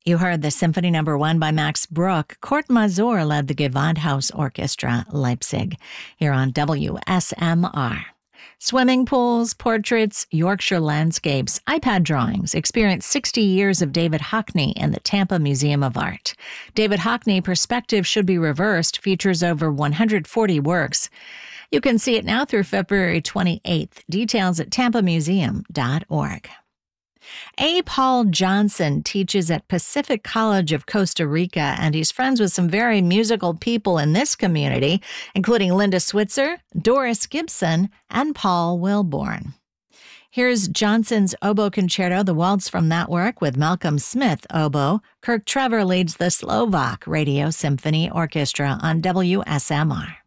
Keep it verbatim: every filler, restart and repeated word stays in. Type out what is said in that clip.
You heard the Symphony Number One by Max Bruch. Kurt Masur led the Gewandhaus Orchestra, Leipzig, here on W S M R. Swimming pools, portraits, Yorkshire landscapes, iPad drawings. Experience sixty years of David Hockney in the Tampa Museum of Art. David Hockney Perspective Should Be Reversed features over one hundred forty works. You can see it now through February twenty-eighth. Details at tampa museum dot org. A. Paul Johnson teaches at Pacific College of Costa Rica, and he's friends with some very musical people in this community, including Linda Switzer, Doris Gibson, and Paul Wilborn. Here's Johnson's Oboe Concerto, the waltz from that work with Malcolm Smith oboe. Kirk Trevor leads the Slovak Radio Symphony Orchestra on W S M R.